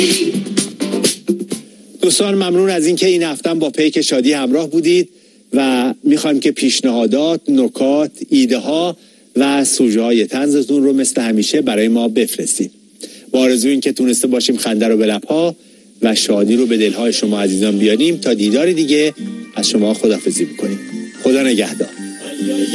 دوستان ممنون از اینکه این هفته با پیک شادی همراه بودید و میخوایم که پیشنهادات، نکات، ایده ها و سوژه های طنزتون رو مثل همیشه برای ما بفرستید. با آرزوی این که تونسته باشیم خنده رو به لب‌ها و شادی رو به دل‌های شما عزیزان بیاریم. تا دیدار دیگه از شما خداحافظی می‌کنیم. خدا نگهدار.